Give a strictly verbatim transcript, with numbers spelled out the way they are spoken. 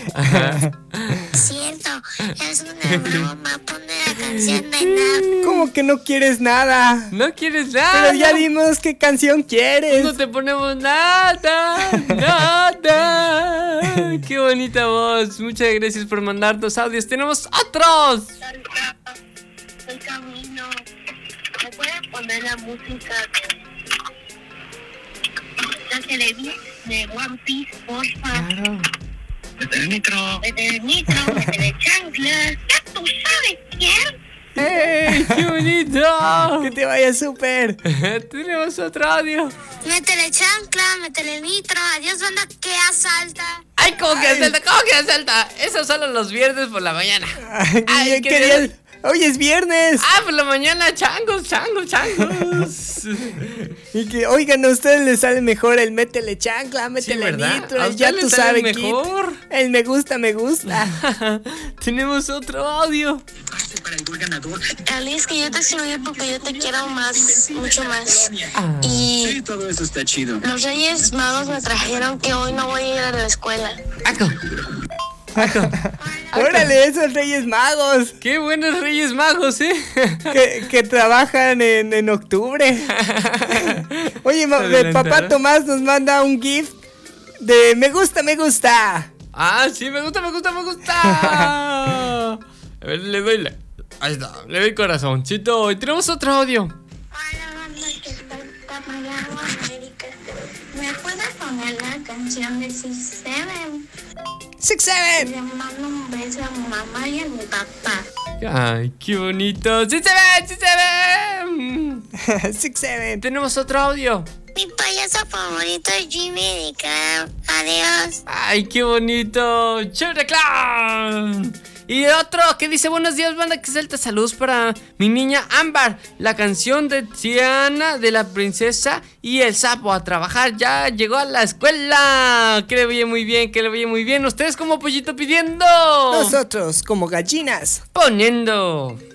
Cierto, es una broma. Ponme la canción de nada. ¿Cómo que no quieres nada? No quieres nada. Pero ya dimos qué canción quieres. No te ponemos nada, nada. Qué bonita voz. Muchas gracias por mandarnos audios. Tenemos otros. El camino. ¿Me puedes poner la música la que le vi de One Piece, porfa? Claro. Vete el nitro. Vete el nitro, vete el chancla. Ya tú sabes quién. ¡Ey! ¡Qué bonito! Que te vaya súper. Tenemos otro audio. Métele chancla, métele nitro. Adiós, banda que asalta. ¡Ay, cómo que asalta! ¿Cómo que asalta! Eso solo los viernes por la mañana. Ay, Ay, ¿qué qué día? bien. Hoy es viernes. ¡Ah, por la mañana! ¡Changos, changos, changos! Y que, oigan, a ustedes les sale mejor el métele chancla, métele ¿verdad? nitro. ¿A Ya ustedes tú les sale sabes, mejor? Kit. El me gusta, me gusta. Tenemos otro audio. Alice, que yo te escribí porque yo te quiero más, mucho más. Ah. Y Sí, todo eso está chido. los Reyes Magos me trajeron que hoy no voy a ir a la escuela. ¡Aco! Órale, esos Reyes Magos ¡Qué buenos Reyes Magos, eh! que, que trabajan en, en octubre. Oye, ma- el papá Tomás nos manda un gift de me gusta, me gusta. ¡Ah, sí! ¡Me gusta, me gusta, me gusta! A ver, le doy la... Ahí está, le doy corazoncito. Y tenemos otro audio. Hola, banda que está Tamayagua, América. ¿Me puedes poner la canción de Six Seven? Six Seven. Le mando un beso a mi mamá y a mi papá. ¡Ay, qué bonito! ¡Sí se ve! ¡Sí se ve! Six Seven. Tenemos otro audio. Mi payaso favorito es Jimmy Neutron. Adiós. ¡Ay, qué bonito! ¡Chévere Clown! Y otro que dice: buenos días, banda que salta. Saludos para mi niña Ámbar. La canción de Tiana de la princesa y el sapo a trabajar. Ya llegó a la escuela. Que le vaya muy bien, que le vaya muy bien. Ustedes como pollito pidiendo. Nosotros como gallinas. Poniendo.